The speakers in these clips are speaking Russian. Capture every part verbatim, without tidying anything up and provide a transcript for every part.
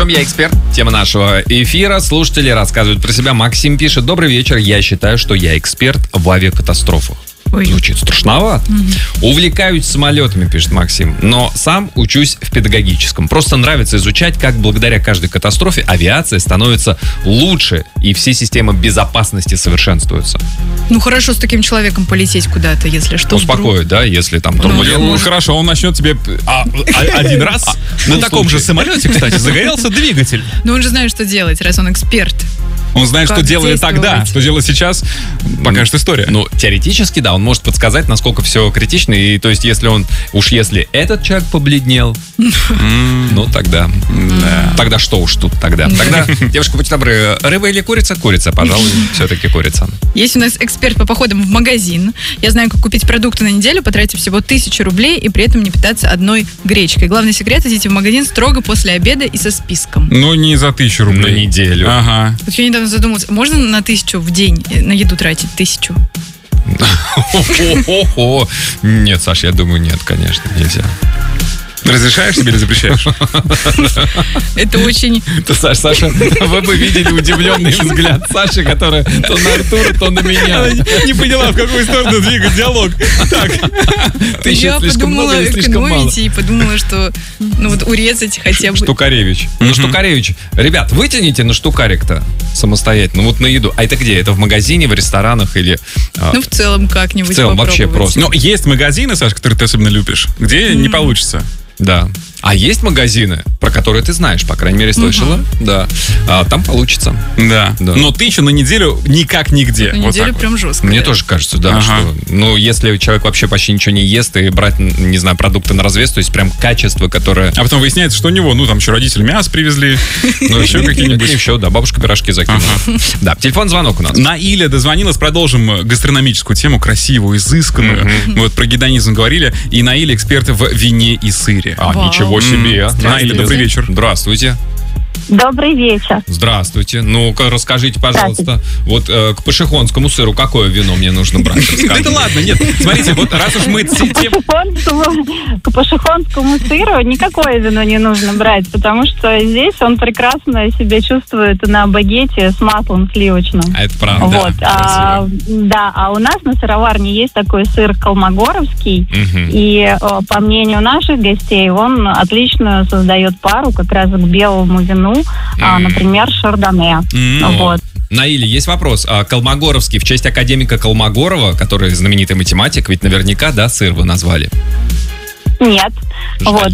чем я эксперт? Тема нашего эфира. Слушатели рассказывают про себя. Максим пишет: добрый вечер, я считаю, что я эксперт в авиакатастрофах. Ой. Звучит страшновато. Mm-hmm. Увлекаюсь самолетами, пишет Максим, но сам учусь в педагогическом. Просто нравится изучать, как благодаря каждой катастрофе авиация становится лучше, и все системы безопасности совершенствуются. Ну хорошо с таким человеком полететь куда-то, если что. Успокоит, да, если там турбулентность. Ну, хорошо, он начнет тебе а, а, один раз на таком же самолете, кстати, загорелся двигатель. Ну он же знает, что делать, раз он эксперт. Он знает, как что делали тогда, что делать сейчас, покажет история. Ну, теоретически, да, он может подсказать, насколько все критично. И то есть, если он, уж если этот человек побледнел, ну, тогда, тогда что уж тут тогда? Тогда, девушка, будьте добры, рыба или курица? Курица, пожалуй, все-таки курица. Есть у нас эксперт по походам в магазин. Я знаю, как купить продукты на неделю, потратив всего тысячу рублей и при этом не питаться одной гречкой. Главный секрет — идите в магазин строго после обеда и со списком. Ну, не за тысячу рублей. На неделю. Ага. Вот я недавно задумалась, можно на тысячу в день на еду тратить тысячу? Нет, Саш, я думаю, нет, конечно, нельзя. Разрешаешь себе или запрещаешь? Это очень... Это, Саша, Саша, вы бы видели удивленный взгляд Саши, которая то на Артура, то на меня. Она не поняла, в какую сторону двигать диалог. Так. Ты еще слишком много или слишком мало? И подумала, что ну вот урезать хотя бы... Штукаревич. Ну, Штукаревич. Ребят, вытяните на штукарик-то самостоятельно, вот на еду. А это где? Это в магазине, в ресторанах или... Ну, в целом как-нибудь В целом вообще просто. Но есть магазины, Саш, которые ты особенно любишь, где не получится. Да. А есть магазины, про которые ты знаешь, по крайней мере, слышала. Угу. Да. А, там получится. Да. да. Но тысяча на неделю никак нигде. На вот неделю так прям вот. жестко. Мне да. тоже кажется, да. Ага. Что, ну, если человек вообще почти ничего не ест и брать, не знаю, продукты на развес, то есть прям качество, которое... А потом выясняется, что у него, ну, там еще родители мясо привезли, ну, еще какие-нибудь. Еще, да, бабушка пирожки закинула. Да, телефон-звонок у нас. Наиля дозвонилась, продолжим гастрономическую тему, красивую, изысканную. Мы вот про гедонизм говорили, и Наиля эксперты в вине и сыре. А, ничего себе. Наиля, добрый вечер. Здравствуйте. Добрый вечер. Здравствуйте. Ну-ка, расскажите, пожалуйста, вот э, к пашихонскому сыру какое вино мне нужно брать? Это ладно, нет. Смотрите, вот раз уж мы... К пашихонскому сыру никакое вино не нужно брать, потому что здесь он прекрасно себя чувствует на багете с маслом сливочным. А это правда, вот. а, да, а у нас на сыроварне есть такой сыр колмогоровский, угу. и по мнению наших гостей, он отлично создает пару как раз к белому вину, А, например, шардоне. Mm. Вот. Наиля, есть вопрос. А Колмогоровский в честь академика Колмогорова, который знаменитый математик, ведь наверняка, да, сыр вы назвали? Нет. Жаль. Вот.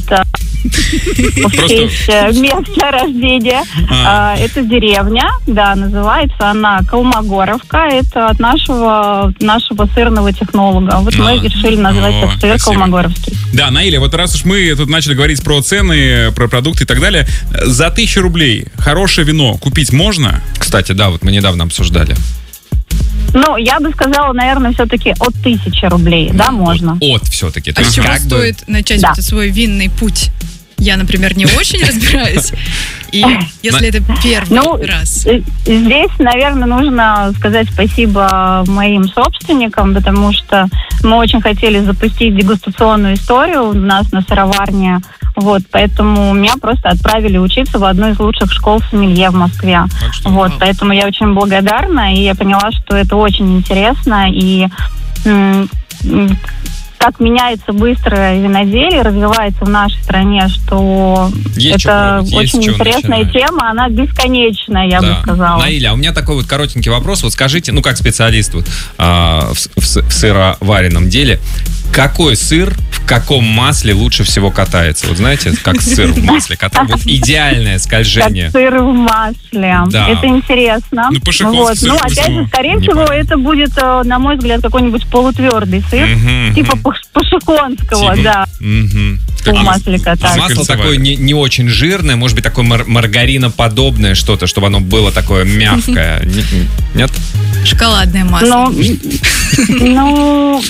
В честь места рождения. А. Это деревня, да, называется она Колмогоровка. Это от нашего нашего сырного технолога. Вот а. мы решили назвать этот сыр Колмогоровский. Да, Наиля, вот раз уж мы тут начали говорить про цены, про продукты и так далее, за тысячу рублей хорошее вино купить можно? Кстати, да, вот мы недавно обсуждали. Ну, я бы сказала, наверное, все-таки от тысячи рублей, да, можно. От все-таки. А с чего стоит бы... начать да. вот свой винный путь? Я, например, не очень разбираюсь. И если это первый ну, раз. Здесь, наверное, нужно сказать спасибо моим собственникам, потому что мы очень хотели запустить дегустационную историю у нас на сыроварне. Вот, поэтому меня просто отправили учиться в одну из лучших школ сомелье в Москве. Что, вот, вау. Поэтому я очень благодарна, и я поняла, что это очень интересно, и м- м- как меняется быстро виноделие, развивается в нашей стране, что есть это что очень есть интересная тема, она бесконечная, я да. бы сказала. Наиля, а у меня такой вот коротенький вопрос. Вот скажите, ну как специалист вот, а, в, в, в сыроваренном деле, какой сыр в каком масле лучше всего катается? Вот знаете, как сыр в масле катается? Вот идеальное скольжение. Как сыр в масле. Да. Это интересно. Ну, вот. ну опять же, скорее всего, это будет, на мой взгляд, какой-нибудь полутвердый сыр. Угу, типа угу. пашихонского, типа. да. Угу. В масле катается. А масло такое не, не очень жирное, может быть, такое мар- маргариноподобное что-то, чтобы оно было такое мягкое. Нет? Шоколадное масло. Ну, ну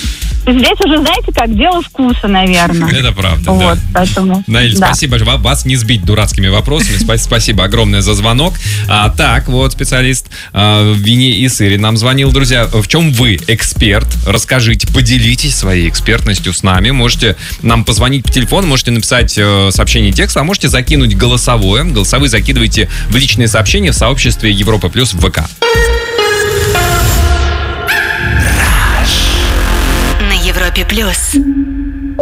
здесь уже, знаете, как дело вкуса, наверное. Это правда, вот, да. Поэтому, Наиль, да. спасибо. Вас не сбить дурацкими вопросами. Спасибо огромное за звонок. А, так, вот специалист а, в вине и сыре нам звонил. Друзья, в чем вы эксперт? Расскажите, поделитесь своей экспертностью с нами. Можете нам позвонить по телефону, можете написать э, сообщение текста, а можете закинуть голосовое. Голосовые закидывайте в личные сообщения в сообществе Европа Плюс в ВК. На Европе Плюс.